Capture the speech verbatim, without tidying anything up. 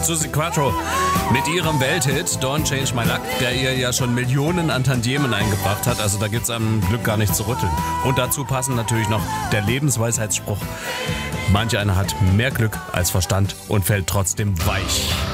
Suzi Quatro mit ihrem Welthit Don't Change My Luck, der ihr ja schon Millionen an Tantiemen eingebracht hat. Also da gibt's am Glück gar nicht zu rütteln. Und dazu passen natürlich noch der Lebensweisheitsspruch: Manch einer hat mehr Glück als Verstand und fällt trotzdem weich.